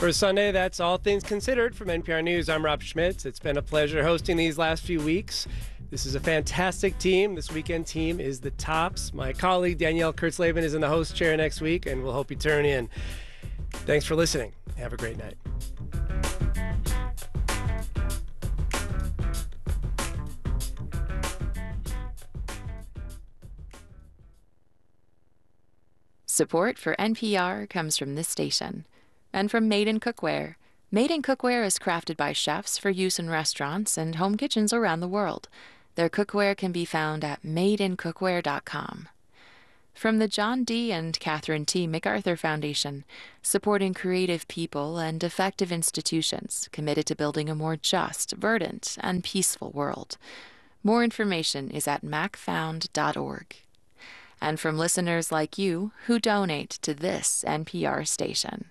For Sunday, that's All Things Considered from NPR News. I'm Rob Schmitz. It's been a pleasure hosting these last few weeks. This is a fantastic team. This weekend team is the tops. My colleague Danielle Kurtzleben is in the host chair next week, and we'll hope you turn in. Thanks for listening. Have a great night. Support for NPR comes from this station and from Made in Cookware. Made in Cookware is crafted by chefs for use in restaurants and home kitchens around the world. Their cookware can be found at madeincookware.com. From the John D. and Catherine T. MacArthur Foundation, supporting creative people and effective institutions committed to building a more just, verdant, and peaceful world. More information is at macfound.org. And from listeners like you who donate to this NPR station.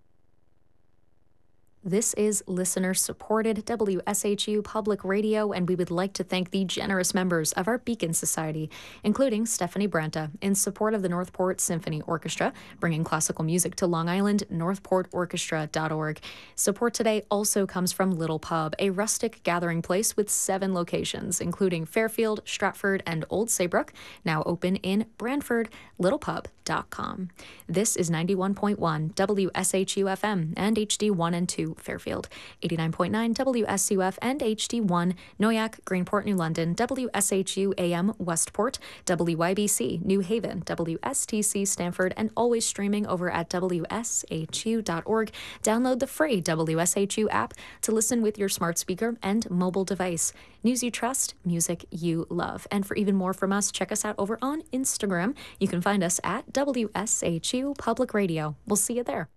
This is listener-supported WSHU Public Radio, and we would like to thank the generous members of our Beacon Society, including Stephanie Branta, in support of the Northport Symphony Orchestra, bringing classical music to Long Island, northportorchestra.org. Support today also comes from Little Pub, a rustic gathering place with 7 locations, including Fairfield, Stratford, and Old Saybrook, now open in Branford, littlepub.com. This is 91.1 WSHU FM and HD1 and 2 Fairfield, 89.9 WSUF and HD1 Noyak, Greenport, New London, WSHU AM Westport, WYBC New Haven, WSTC Stanford, and always streaming over at WSHU.org. Download the free WSHU app to listen with your smart speaker and mobile device. News you trust, music you love. And for even more from us, check us out over on Instagram. You can find us at WSHU Public Radio. We'll see you there.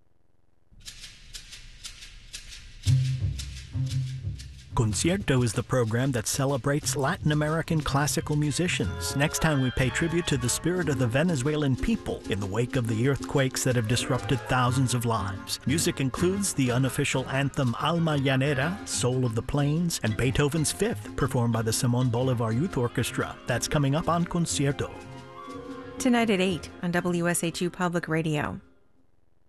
Concierto is the program that celebrates Latin American classical musicians. Next time we pay tribute to the spirit of the Venezuelan people in the wake of the earthquakes that have disrupted thousands of lives. Music includes the unofficial anthem Alma Llanera, Soul of the Plains, and Beethoven's Fifth, performed by the Simón Bolívar Youth Orchestra. That's coming up on Concierto. Tonight at 8 on WSHU Public Radio.